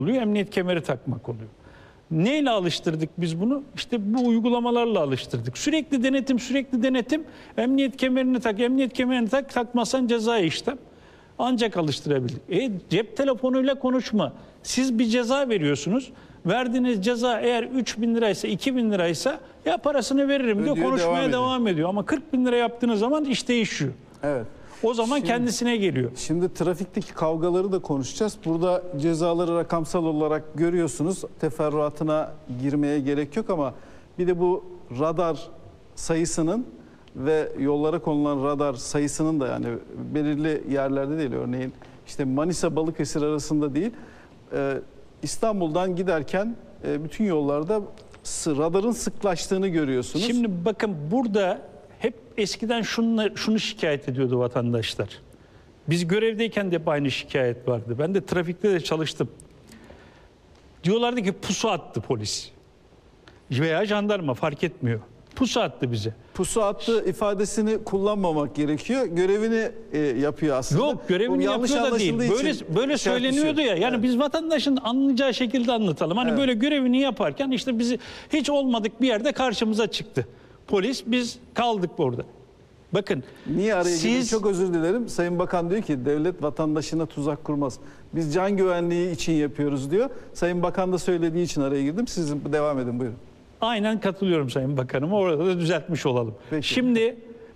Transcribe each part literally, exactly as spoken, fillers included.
oluyor, emniyet kemeri takmak oluyor. Neyle alıştırdık biz bunu? İşte bu uygulamalarla alıştırdık. Sürekli denetim, sürekli denetim. Emniyet kemerini tak, emniyet kemerini tak, takmazsan cezai işlem. Ancak alıştırabildik. E, cep telefonuyla konuşma. Siz bir ceza veriyorsunuz. Verdiğiniz ceza eğer üç bin liraysa, iki bin liraysa ya parasını veririm diyor, Ödüyor, konuşmaya devam ediyor. devam ediyor. Ama kırk bin lira yaptığınız zaman iş değişiyor. Evet. O zaman Şimdi- kendisine geliyor. Şimdi trafikteki kavgaları da konuşacağız. Burada cezaları rakamsal olarak görüyorsunuz. Teferruatına girmeye gerek yok ama bir de bu radar sayısının ve yollara konulan radar sayısının da yani belirli yerlerde değil. Örneğin işte Manisa Balıkesir arasında değil. Ee, İstanbul'dan giderken e, bütün yollarda sı- radarın sıklaştığını görüyorsunuz. Şimdi bakın burada hep eskiden şunu, şunu şikayet ediyordu vatandaşlar. Biz görevdeyken de hep aynı şikayet vardı. Ben de trafikte de çalıştım. Diyorlardı ki pusu attı polis. Veya jandarma fark etmiyor. Pusu attı bize. Pusu attı ifadesini kullanmamak gerekiyor. Görevini e, yapıyor aslında. Yok, görevini Bu yanlış yapıyor da değil. anlaşıldığı Böyle için böyle şart söyleniyordu düşüyor. ya. Yani Evet. biz vatandaşın anlayacağı şekilde anlatalım. Hani Evet. böyle görevini yaparken işte bizi hiç olmadık bir yerde karşımıza çıktı. Polis, biz kaldık orada. Bakın. Niye araya girdim? siz Çok özür dilerim. Sayın Bakan diyor ki devlet vatandaşına tuzak kurmaz. Biz can güvenliği için yapıyoruz diyor. Sayın Bakan da söylediği için araya girdim. Siz devam edin buyurun. Aynen katılıyorum Sayın Bakanıma. Orada da düzeltmiş olalım. Peki. Şimdi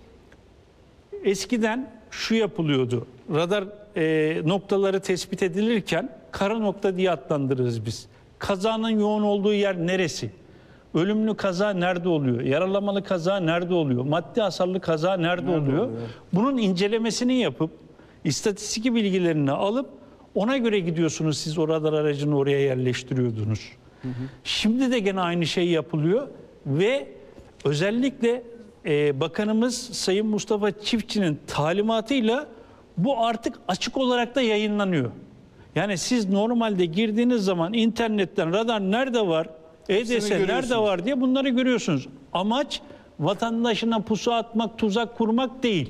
eskiden şu yapılıyordu. Radar e, noktaları tespit edilirken kara nokta diye adlandırırız biz. Kazanın yoğun olduğu yer neresi? Ölümlü kaza nerede oluyor? Yaralamalı kaza nerede oluyor? Maddi hasarlı kaza nerede, Nerede oluyor? oluyor? Bunun incelemesini yapıp istatistik bilgilerini alıp ona göre gidiyorsunuz, siz o radar aracını oraya yerleştiriyordunuz. Hı hı. Şimdi de gene aynı şey yapılıyor ve özellikle e, Bakanımız Sayın Mustafa Çiftçi'nin talimatıyla bu artık açık olarak da yayınlanıyor. Yani siz normalde girdiğiniz zaman internetten radar nerede var, E D S nerede var diye bunları görüyorsunuz. Amaç vatandaşına pusu atmak, tuzak kurmak değil.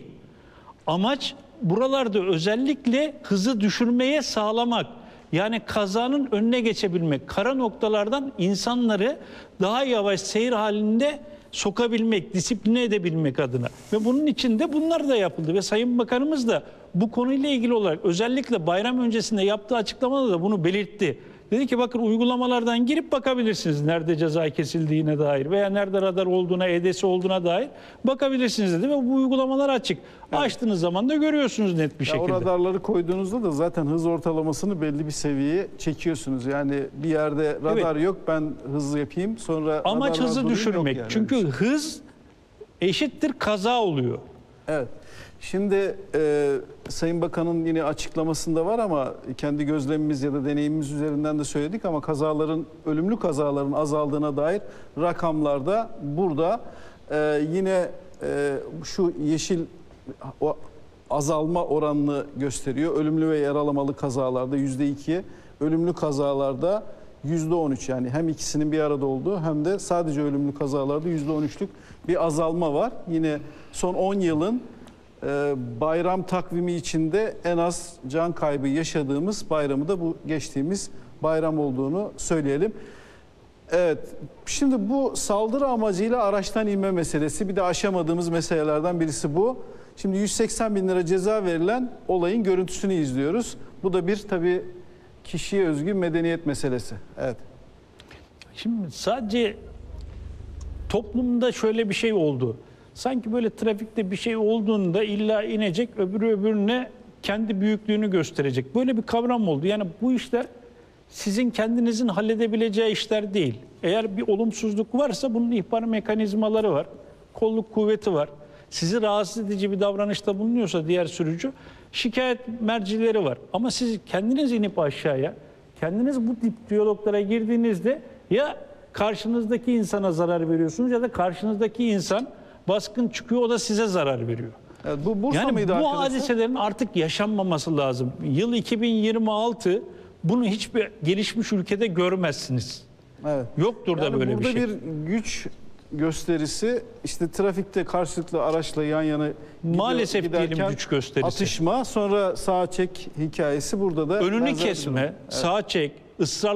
Amaç buralarda özellikle hızı düşürmeye sağlamak. Yani kazanın önüne geçebilmek. Kara noktalardan insanları daha yavaş seyir halinde sokabilmek, disipline edebilmek adına. Ve bunun için de bunlar da yapıldı. Ve Sayın Bakanımız da bu konuyla ilgili olarak özellikle bayram öncesinde yaptığı açıklamada da bunu belirtti. Dedi ki bakın uygulamalardan girip bakabilirsiniz nerede ceza kesildiğine dair veya nerede radar olduğuna, E D S olduğuna dair bakabilirsiniz dedi ve bu uygulamalar açık. Evet. Açtığınız zaman da görüyorsunuz net bir ya şekilde. O radarları koyduğunuzda da zaten hız ortalamasını belli bir seviyeye çekiyorsunuz. Yani bir yerde radar evet. yok, ben hızlı yapayım sonra amaç hızı düşürmek. Yani. Çünkü hız eşittir kaza oluyor. Evet. Şimdi e, Sayın Bakan'ın yine açıklamasında var ama kendi gözlemimiz ya da deneyimimiz üzerinden de söyledik ama kazaların, ölümlü kazaların azaldığına dair rakamlarda burada e, yine e, şu yeşil o azalma oranını gösteriyor. Ölümlü ve yaralamalı kazalarda yüzde ikiye, ölümlü kazalarda yüzde on üç, yani hem ikisinin bir arada olduğu hem de sadece ölümlü kazalarda yüzde on üçlük bir azalma var. Yine son on yılın bayram takvimi içinde en az can kaybı yaşadığımız bayramı da bu geçtiğimiz bayram olduğunu söyleyelim. Evet, şimdi bu saldırı amacıyla araçtan inme meselesi, bir de aşamadığımız meselelerden birisi bu. Şimdi yüz seksen bin lira ceza verilen olayın görüntüsünü izliyoruz. Bu da bir tabii kişiye özgü medeniyet meselesi. Evet. Şimdi sadece toplumda şöyle bir şey oldu. Sanki böyle trafikte bir şey olduğunda illa inecek, öbürü öbürüne kendi büyüklüğünü gösterecek. Böyle bir kavram oldu. Yani bu işler sizin kendinizin halledebileceği işler değil. Eğer bir olumsuzluk varsa bunun ihbar mekanizmaları var. Kolluk kuvveti var. Sizi rahatsız edici bir davranışta bulunuyorsa diğer sürücü, şikayet mercileri var. Ama siz kendiniz inip aşağıya, kendiniz bu tip diyaloglara girdiğinizde ya karşınızdaki insana zarar veriyorsunuz ya da karşınızdaki insan baskın çıkıyor, o da size zarar veriyor. Evet, bu Bursa yani mıydı bu arkadaşlar? hadiselerin artık yaşanmaması lazım. Yıl iki bin yirmi altı, bunu hiçbir gelişmiş ülkede görmezsiniz. Evet. Yoktur yani da böyle bir şey. Burada bir güç gösterisi, işte trafikte karşılıklı araçla yan yana gidiyor, maalesef diyelim güç gösterisi. Atışma, sonra sağ çek hikayesi burada da. Önünü kesme, evet. sağ çek, ısrarla